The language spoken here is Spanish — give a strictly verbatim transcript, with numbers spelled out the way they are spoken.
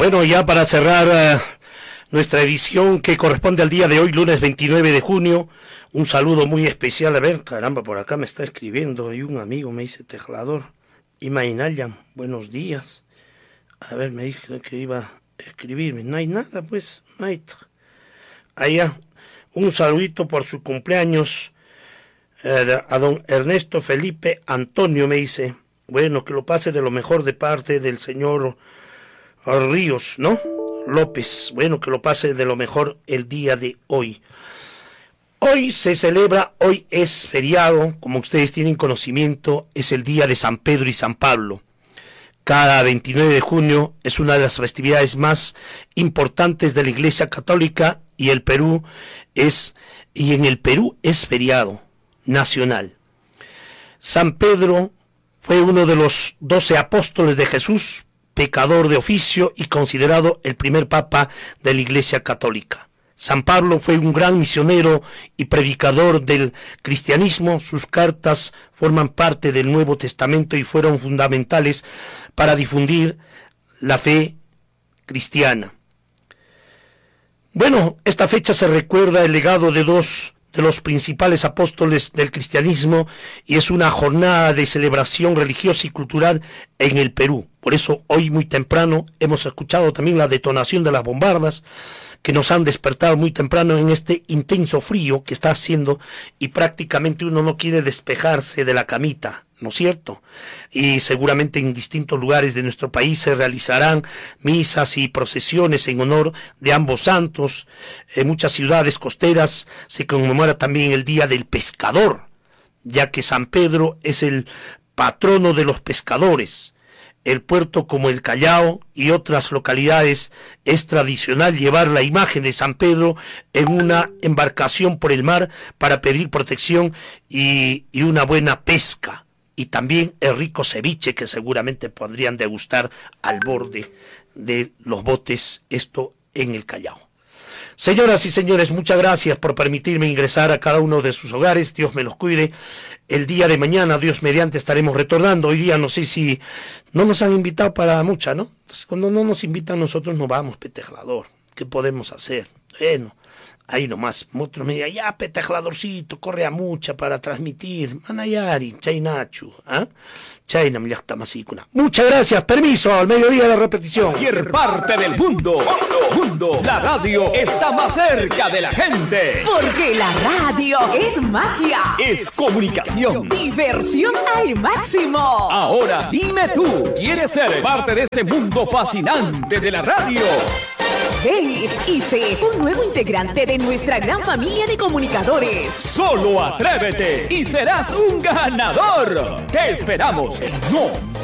Bueno, ya para cerrar uh, nuestra edición que corresponde al día de hoy, lunes veintinueve de junio, un saludo muy especial. A ver, caramba, por acá me está escribiendo y un amigo me dice teclador. Imainayan, buenos días. A ver, me dijo que iba a escribirme. No hay nada, pues, no hay. Allá, un saludito por su cumpleaños eh, a don Ernesto Felipe Antonio, me dice. Bueno, que lo pase de lo mejor de parte del señor Ríos, ¿no? López. Bueno, que lo pase de lo mejor el día de hoy. Hoy se celebra, hoy es feriado, como ustedes tienen conocimiento, es el día de San Pedro y San Pablo. Cada veintinueve de junio es una de las festividades más importantes de la Iglesia Católica y el Perú es, y en el Perú es feriado nacional. San Pedro fue uno de los doce apóstoles de Jesús, pecador de oficio y considerado el primer papa de la Iglesia Católica. San Pablo fue un gran misionero y predicador del cristianismo. Sus cartas forman parte del Nuevo Testamento y fueron fundamentales para difundir la fe cristiana. Bueno, esta fecha se recuerda el legado de dos de los principales apóstoles del cristianismo y es una jornada de celebración religiosa y cultural en el Perú. Por eso hoy muy temprano hemos escuchado también la detonación de las bombardas que nos han despertado muy temprano en este intenso frío que está haciendo y prácticamente uno no quiere despejarse de la camita, ¿no es cierto? Y seguramente en distintos lugares de nuestro país se realizarán misas y procesiones en honor de ambos santos. En muchas ciudades costeras se conmemora también el Día del Pescador, ya que San Pedro es el patrono de los pescadores. El puerto como el Callao y otras localidades es tradicional llevar la imagen de San Pedro en una embarcación por el mar para pedir protección y, y una buena pesca. Y también el rico ceviche que seguramente podrían degustar al borde de los botes, esto en el Callao. Señoras y señores, muchas gracias por permitirme ingresar a cada uno de sus hogares. Dios me los cuide. El día de mañana, Dios mediante, estaremos retornando. Hoy día no sé si no nos han invitado para mucha, ¿no? Entonces, cuando no nos invitan nosotros no vamos, petejlador. ¿Qué podemos hacer? Bueno, ahí nomás. Otro me diga, ya, petejladorcito, corre a mucha para transmitir. Manayari, Chainachu, ¿ah? Chaina, muchas gracias, permiso, al mediodía la repetición. Cualquier parte del mundo, mundo, mundo, la radio está más cerca de la gente. Porque la radio es magia, es comunicación, diversión al máximo. Ahora dime tú, ¿quieres ser parte de este mundo fascinante de la radio? Ven y sé un nuevo integrante de nuestra gran familia de comunicadores. Solo atrévete y serás un ganador. Te esperamos en No